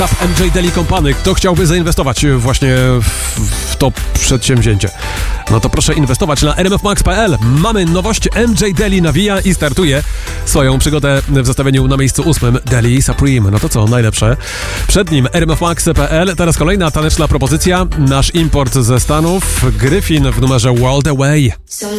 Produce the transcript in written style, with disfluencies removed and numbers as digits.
MJ Daily Company. Kto chciałby zainwestować właśnie w to przedsięwzięcie? No to proszę inwestować na rmfmax.pl. Mamy nowość. MJ Daily nawija i startuje swoją przygodę w zestawieniu na miejscu 8. Daily Supreme. No to co? Najlepsze. Przed nim rmfmax.pl. Teraz kolejna taneczna propozycja. Nasz import ze Stanów. Gryfin w numerze World Away.